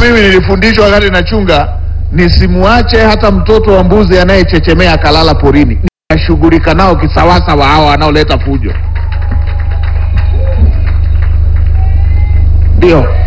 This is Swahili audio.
mimi nilifundishwa wakati nachunga, nisimuache hata mtoto wa mbuzi anayechechemea akalala porini. Nashughulika nao kisawasawa hao wanaoleta fujo. Ndio.